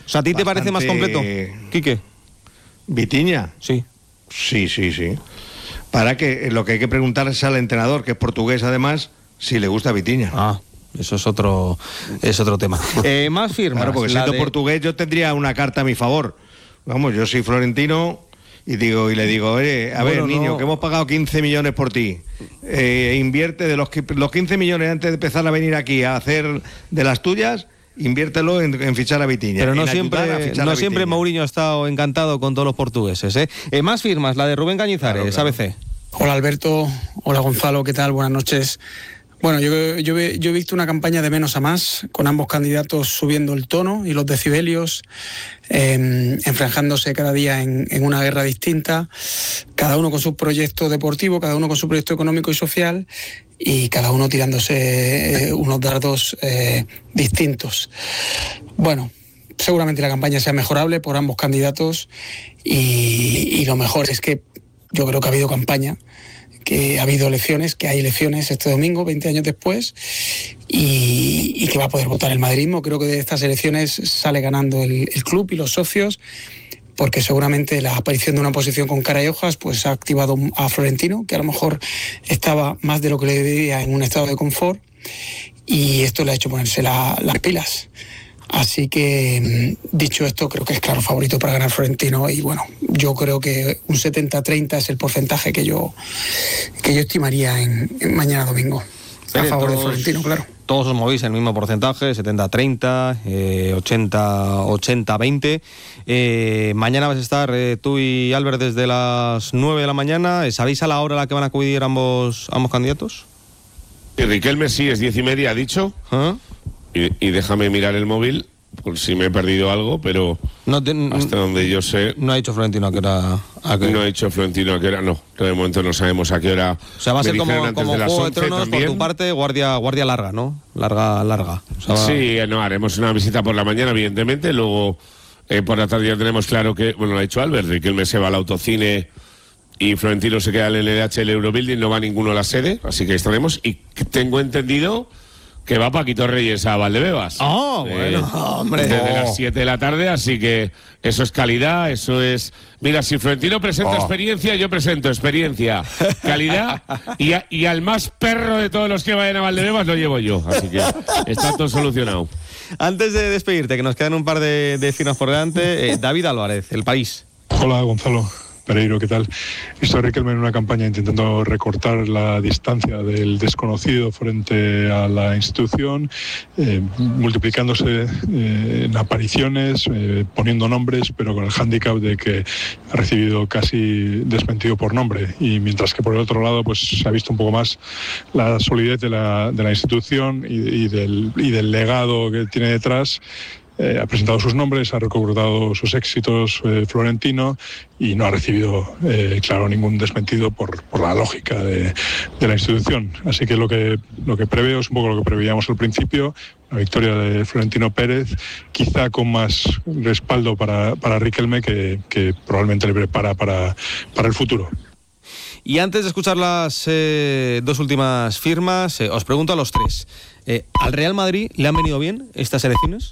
O sea, ¿a ti te parece más completo, Quique? ¿Vitinha? Sí. Sí. Para que lo que hay que preguntar es al entrenador, que es portugués además, si le gusta Vitinha. Ah, eso es otro tema. Más firmas. Claro, porque siendo portugués yo tendría una carta a mi favor. Vamos, yo soy florentino y le digo, oye, a ver, niño, que hemos pagado 15 millones por ti. Invierte de los 15 millones antes de empezar a venir aquí a hacer de las tuyas. Inviértelo en fichar a Vitinha. Pero no siempre Mourinho ha estado encantado con todos los portugueses, ¿eh? Más firmas, la de Rubén Cañizares, claro. ABC. Hola Alberto, hola Gonzalo, ¿qué tal? Buenas noches. Bueno, yo he visto una campaña de menos a más, con ambos candidatos subiendo el tono y los decibelios, enfranjándose cada día en una guerra distinta, cada uno con su proyecto deportivo, cada uno con su proyecto económico y social, y cada uno tirándose unos dardos distintos. Bueno, seguramente la campaña sea mejorable por ambos candidatos y lo mejor es que yo creo que ha habido campaña, que ha habido elecciones, que hay elecciones este domingo, 20 años después, y que va a poder votar el madridismo. Creo que de estas elecciones sale ganando el club y los socios, porque seguramente la aparición de una oposición con cara y hojas pues ha activado a Florentino, que a lo mejor estaba más de lo que le debía en un estado de confort, y esto le ha hecho ponerse las pilas. Así que, dicho esto, creo que es claro favorito para ganar Florentino, y bueno, yo creo que un 70-30 es el porcentaje que yo estimaría en mañana domingo, a favor de Florentino, claro. Todos os movéis en el mismo porcentaje, 70-30, 80-20. Mañana vas a estar tú y Albert desde las 9 de la mañana. ¿Sabéis a la hora a la que van a acudir ambos candidatos? Riquelme sí, es 10:30, ha dicho. ¿Ah? Y déjame mirar el móvil, por si me he perdido algo, pero hasta donde yo sé... No ha dicho Florentino a qué hora... No ha dicho Florentino a qué hora, no. De momento no sabemos a qué hora. O sea, va a ser como Juego de Tronos, también. Por tu parte, guardia larga, ¿no? Larga. O sea, sí, no, haremos una visita por la mañana, evidentemente. Luego, por la tarde ya tenemos claro que... Bueno, lo ha dicho Albert, Riquelme se va al autocine y Florentino se queda en el LH, el Eurobuilding, no va ninguno a la sede, así que estaremos. Y tengo entendido que va Paquito Reyes a Valdebebas. Bueno, hombre. Desde las 7 de la tarde, así que eso es calidad, eso es... Mira, si Florentino presenta experiencia, yo presento experiencia, calidad, y al más perro de todos los que vayan a Valdebebas lo llevo yo, así que está todo solucionado. Antes de despedirte, que nos quedan un par de firmas por delante, David Álvarez, El País. Hola, Gonzalo. Pereiro, ¿qué tal? Visto a Riquelme en una campaña intentando recortar la distancia del desconocido frente a la institución, multiplicándose en apariciones, poniendo nombres, pero con el hándicap de que ha recibido casi desmentido por nombre. Y mientras que por el otro lado pues se ha visto un poco más la solidez de la institución y del legado que tiene detrás. Ha presentado sus nombres, ha recordado sus éxitos Florentino, y no ha recibido, claro, ningún desmentido por la lógica de la institución. Así que lo que preveo es un poco lo que preveíamos al principio, una victoria de Florentino Pérez, quizá con más respaldo para Riquelme que probablemente le prepara para el futuro. Y antes de escuchar las dos últimas firmas, os pregunto a los tres. ¿Al Real Madrid le han venido bien estas elecciones?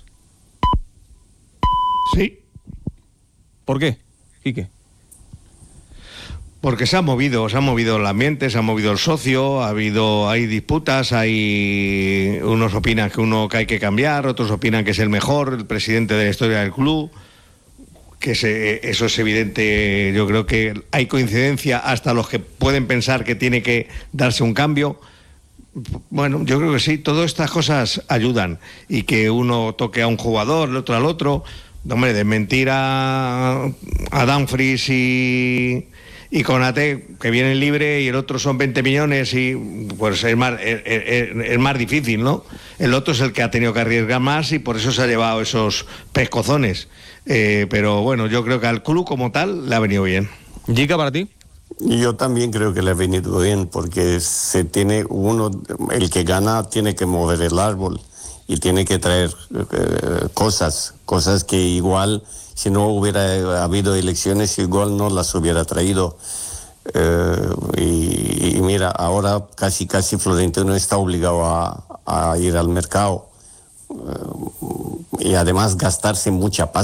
Sí. ¿Por qué, Quique? Porque se ha movido el ambiente, se ha movido el socio, hay disputas, unos opinan que hay que cambiar, otros opinan que es el mejor, el presidente de la historia del club, eso es evidente. Yo creo que hay coincidencia hasta los que pueden pensar que tiene que darse un cambio. Bueno, yo creo que sí, todas estas cosas ayudan, y que uno toque a un jugador, el otro al otro. Hombre, de mentir a Dumfries y Konaté, que vienen libre, y el otro son 20 millones, y pues es más difícil, ¿no? El otro es el que ha tenido que arriesgar más y por eso se ha llevado esos pescozones. Pero bueno, yo creo que al club como tal le ha venido bien. Gica, ¿para ti? Yo también creo que le ha venido bien, porque el que gana tiene que mover el árbol y tiene que traer cosas que igual, si no hubiera habido elecciones, igual no las hubiera traído. Y mira, ahora casi Florentino está obligado a ir al mercado y además gastarse mucha pasta.